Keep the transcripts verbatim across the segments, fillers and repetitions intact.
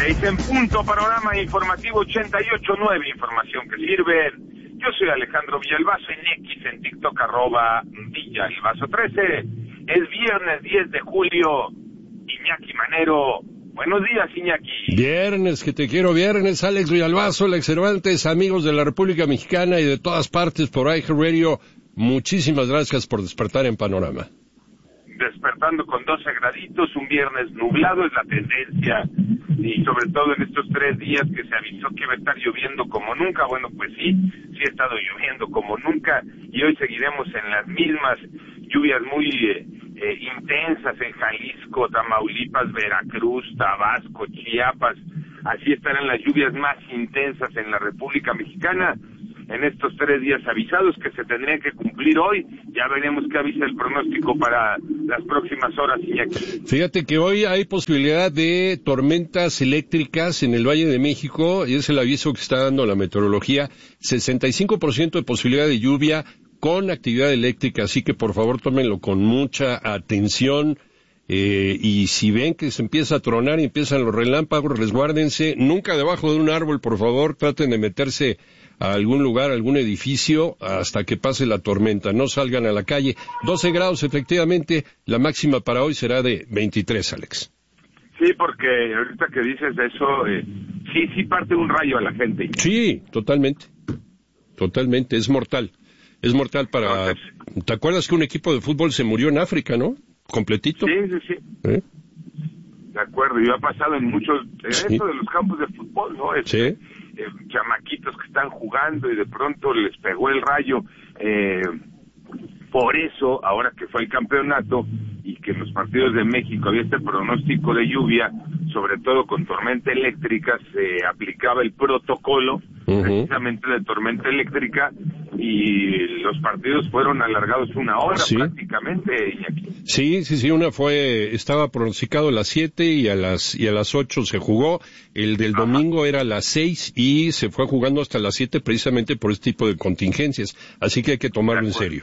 Seis en punto, panorama informativo ochenta y ocho punto nueve, información que sirve. Yo soy Alejandro Villalbazo, en X, en TikTok, arroba Villalbazo trece. Es viernes diez de julio, Iñaki Manero. Buenos días, Iñaki. Viernes, que te quiero viernes, Alex Villalbazo, Alex Cervantes, amigos de la República Mexicana y de todas partes por iHeartRadio. Muchísimas gracias por despertar en Panorama. Despertando con doce graditos, un viernes nublado es la tendencia, y sobre todo en estos tres días que se avisó que iba a estar lloviendo como nunca. Bueno, pues sí, sí ha estado lloviendo como nunca, y hoy seguiremos en las mismas lluvias muy eh, eh, intensas en Jalisco, Tamaulipas, Veracruz, Tabasco, Chiapas. Así estarán las lluvias más intensas en la República Mexicana en estos tres días avisados que se tendrían que cumplir hoy. Ya veremos qué avisa el pronóstico para las próximas horas, Iñaki. Fíjate que hoy hay posibilidad de tormentas eléctricas en el Valle de México, y es el aviso que está dando la meteorología. sesenta y cinco por ciento de posibilidad de lluvia con actividad eléctrica, así que por favor tómenlo con mucha atención. Eh, y si ven que se empieza a tronar y empiezan los relámpagos, resguárdense. Nunca debajo de un árbol, por favor, traten de meterse a algún lugar, a algún edificio, hasta que pase la tormenta. No salgan a la calle. doce grados, efectivamente. La máxima para hoy será de veintitrés, Alex. Sí, porque ahorita que dices eso, eh, sí, sí parte un rayo a la gente. Sí, totalmente. Totalmente. Es mortal. Es mortal para... Entonces, ¿te acuerdas que un equipo de fútbol se murió en África, no? Completito. Sí, sí, sí. ¿Eh? De acuerdo, y ha pasado en muchos, en sí. Esto de los campos de fútbol, ¿no? Este, sí. Eh, chamaquitos que están jugando y de pronto les pegó el rayo. Eh, por eso, ahora que fue el campeonato y que en los partidos de México había este pronóstico de lluvia, sobre todo con tormenta eléctrica, se aplicaba el protocolo uh-huh. precisamente de tormenta eléctrica, y los partidos fueron alargados una hora ¿Sí? prácticamente. Sí, sí, sí, una fue, estaba pronosticado a las siete y a las y a las ocho se jugó. El del Ajá. domingo era a las seis y se fue jugando hasta las siete precisamente por este tipo de contingencias. Así que hay que tomarlo en serio.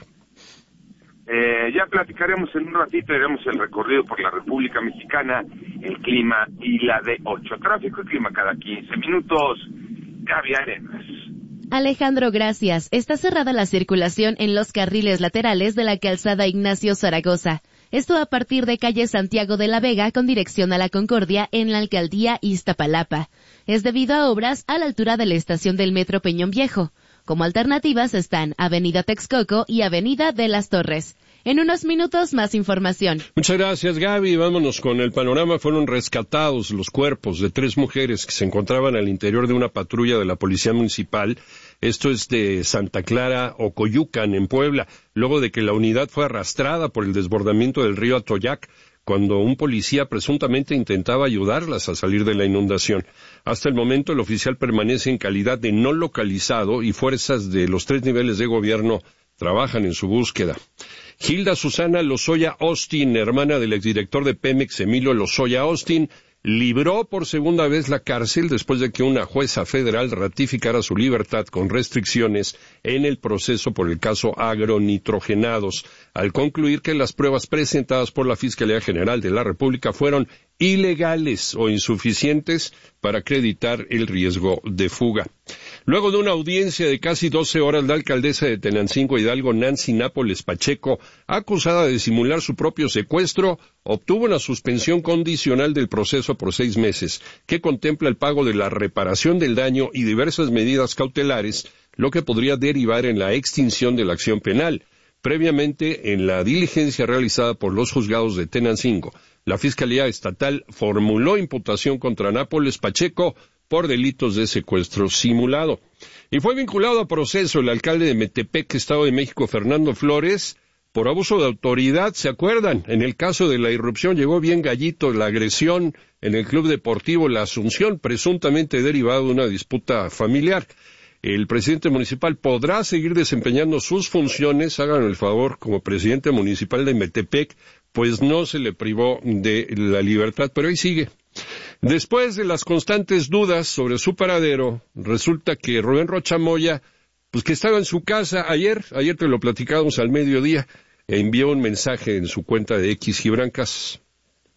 Eh, ya platicaremos en un ratito, haremos el recorrido por la República Mexicana, el clima y la de ocho. Tráfico y clima cada quince minutos. Gaby Arenas. Alejandro, gracias. Está cerrada la circulación en los carriles laterales de la calzada Ignacio Zaragoza. Esto a partir de calle Santiago de la Vega con dirección a la Concordia en la alcaldía Iztapalapa. Es debido a obras a la altura de la estación del Metro Peñón Viejo. Como alternativas están Avenida Texcoco y Avenida de las Torres. En unos minutos, más información. Muchas gracias, Gaby. Vámonos con el panorama. Fueron rescatados los cuerpos de tres mujeres que se encontraban al interior de una patrulla de la Policía Municipal. Esto es de Santa Clara, Ocoyucan, en Puebla, luego de que la unidad fue arrastrada por el desbordamiento del río Atoyac, cuando un policía presuntamente intentaba ayudarlas a salir de la inundación. Hasta el momento, el oficial permanece en calidad de no localizado y fuerzas de los tres niveles de gobierno trabajan en su búsqueda. Hilda Susana Lozoya Austin, hermana del exdirector de Pemex, Emilio Lozoya Austin, libró por segunda vez la cárcel después de que una jueza federal ratificara su libertad con restricciones en el proceso por el caso agronitrogenados, al concluir que las pruebas presentadas por la Fiscalía General de la República fueron ilegales o insuficientes para acreditar el riesgo de fuga. Luego de una audiencia de casi doce horas, la alcaldesa de Tenancingo Hidalgo, Nancy Nápoles Pacheco, acusada de simular su propio secuestro, obtuvo una suspensión condicional del proceso por seis meses, que contempla el pago de la reparación del daño y diversas medidas cautelares, lo que podría derivar en la extinción de la acción penal. Previamente, en la diligencia realizada por los juzgados de Tenancingo, la Fiscalía Estatal formuló imputación contra Nápoles Pacheco por delitos de secuestro simulado. Y fue vinculado a proceso el alcalde de Metepec, Estado de México, Fernando Flores, por abuso de autoridad. ¿Se acuerdan? En el caso de la irrupción llegó bien gallito la agresión en el Club Deportivo La Asunción, presuntamente derivado de una disputa familiar. El presidente municipal podrá seguir desempeñando sus funciones, hagan el favor, como presidente municipal de Metepec, pues no se le privó de la libertad, pero ahí sigue. Después de las constantes dudas sobre su paradero, resulta que Rubén Rocha Moya, pues que estaba en su casa ayer, ayer te lo platicamos al mediodía, envió un mensaje en su cuenta de X, Gibran Casas.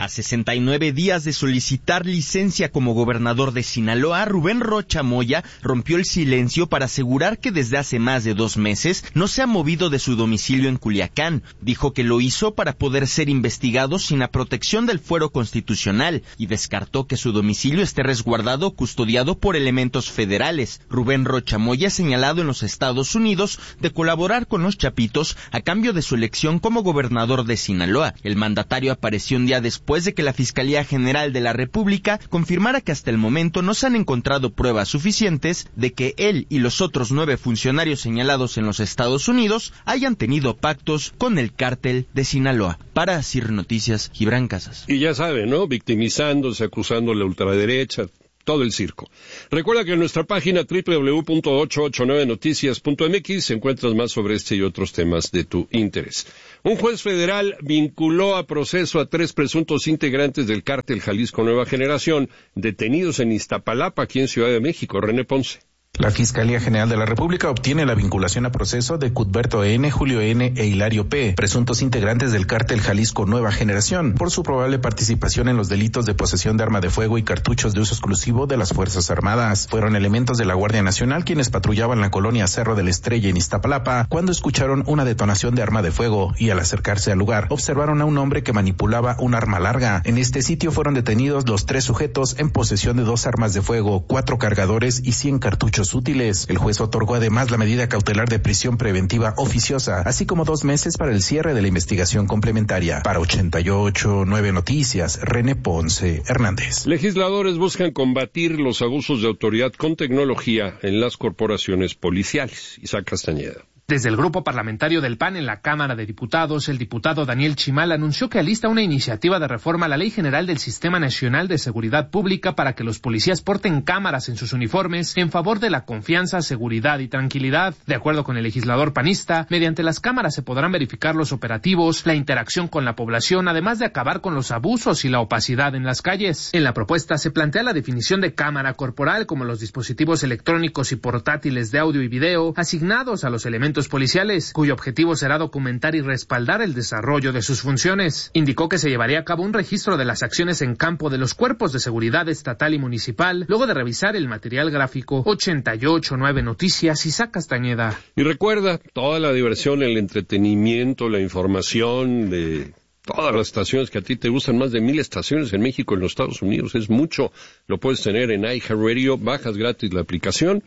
A sesenta y nueve días de solicitar licencia como gobernador de Sinaloa, Rubén Rocha Moya rompió el silencio para asegurar que desde hace más de dos meses no se ha movido de su domicilio en Culiacán. Dijo que lo hizo para poder ser investigado sin la protección del fuero constitucional y descartó que su domicilio esté resguardado o custodiado por elementos federales. Rubén Rocha Moya ha señalado en los Estados Unidos de colaborar con los Chapitos a cambio de su elección como gobernador de Sinaloa. El mandatario apareció un día después de que la Fiscalía General de la República confirmara que hasta el momento no se han encontrado pruebas suficientes de que él y los otros nueve funcionarios señalados en los Estados Unidos hayan tenido pactos con el cártel de Sinaloa. Para Asir Noticias, Gibran Casas. Y ya saben, ¿no? Victimizándose, acusando a la ultraderecha, todo el circo. Recuerda que en nuestra página doble u doble u doble u punto ochocientos ochenta y nueve noticias punto m x encuentras más sobre este y otros temas de tu interés. Un juez federal vinculó a proceso a tres presuntos integrantes del cártel Jalisco Nueva Generación, detenidos en Iztapalapa, aquí en Ciudad de México. René Ponce. La Fiscalía General de la República obtiene la vinculación a proceso de Cuthberto N., Julio N. e Hilario P., presuntos integrantes del cártel Jalisco Nueva Generación, por su probable participación en los delitos de posesión de arma de fuego y cartuchos de uso exclusivo de las Fuerzas Armadas. Fueron elementos de la Guardia Nacional quienes patrullaban la colonia Cerro de la Estrella en Iztapalapa cuando escucharon una detonación de arma de fuego y al acercarse al lugar observaron a un hombre que manipulaba un arma larga. En este sitio fueron detenidos los tres sujetos en posesión de dos armas de fuego, cuatro cargadores y cien cartuchos útiles. El juez otorgó además la medida cautelar de prisión preventiva oficiosa, así como dos meses para el cierre de la investigación complementaria. Para ochenta y ocho nueve Noticias, René Ponce Hernández. Legisladores buscan combatir los abusos de autoridad con tecnología en las corporaciones policiales. Isaac Castañeda. Desde el grupo parlamentario del P A N en la Cámara de Diputados, el diputado Daniel Chimal anunció que alista una iniciativa de reforma a la Ley General del Sistema Nacional de Seguridad Pública para que los policías porten cámaras en sus uniformes en favor de la confianza, seguridad y tranquilidad. De acuerdo con el legislador panista, mediante las cámaras se podrán verificar los operativos, la interacción con la población, además de acabar con los abusos y la opacidad en las calles. En la propuesta se plantea la definición de cámara corporal como los dispositivos electrónicos y portátiles de audio y video asignados a los elementos policiales, cuyo objetivo será documentar y respaldar el desarrollo de sus funciones. Indicó que se llevaría a cabo un registro de las acciones en campo de los cuerpos de seguridad estatal y municipal, luego de revisar el material gráfico. ochenta y ocho nueve Noticias, Isaac Castañeda. Y recuerda, toda la diversión, el entretenimiento, la información de todas las estaciones que a ti te gustan, más de mil estaciones en México y en los Estados Unidos, es mucho. Lo puedes tener en iHeartRadio, bajas gratis la aplicación.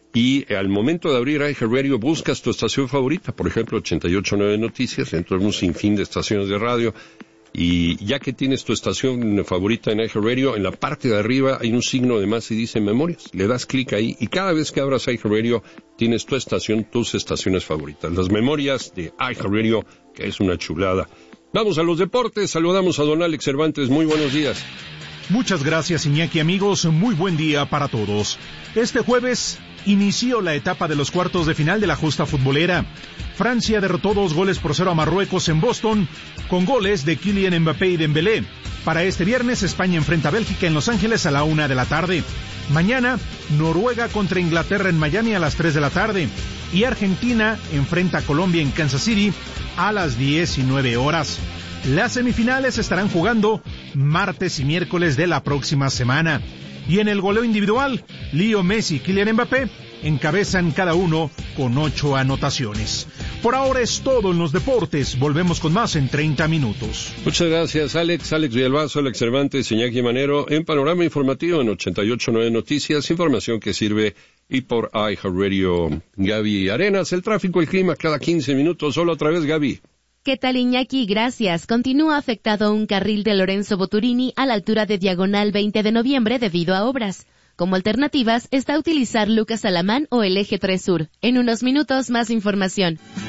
Y al momento de abrir iHeartRadio buscas tu estación favorita, por ejemplo ochenta y ocho nueve Noticias, dentro de un sinfín de estaciones de radio. Y ya que tienes tu estación favorita en iHeartRadio, en la parte de arriba hay un signo de más y dice Memorias. Le das clic ahí y cada vez que abras iHeartRadio tienes tu estación, tus estaciones favoritas. Las Memorias de iHeartRadio, que es una chulada. Vamos a los deportes, saludamos a don Alex Cervantes, muy buenos días. Muchas gracias, Iñaki, amigos, muy buen día para todos. Este jueves inició la etapa de los cuartos de final de la justa futbolera. Francia derrotó dos goles por cero a Marruecos en Boston, con goles de Kylian Mbappé y Dembélé. Para este viernes, España enfrenta a Bélgica en Los Ángeles a la una de la tarde. Mañana, Noruega contra Inglaterra en Miami a las tres de la tarde. Y Argentina enfrenta a Colombia en Kansas City a las diecinueve horas. Las semifinales estarán jugando martes y miércoles de la próxima semana. Y en el goleo individual, Leo Messi y Kylian Mbappé encabezan cada uno con ocho anotaciones. Por ahora es todo en los deportes. Volvemos con más en treinta minutos. Muchas gracias, Alex. Alex Villalbazo, Alex Cervantes, Iñaki Manero, en Panorama Informativo en ochenta y ocho nueve Noticias. Información que sirve y por iHeartRadio. Gaby Arenas, el tráfico, el clima cada quince minutos. Solo otra vez, Gaby. ¿Qué tal, Iñaki? Gracias. Continúa afectado un carril de Lorenzo Boturini a la altura de Diagonal veinte de noviembre debido a obras. Como alternativas está utilizar Lucas Alamán o el Eje tres Sur. En unos minutos más información.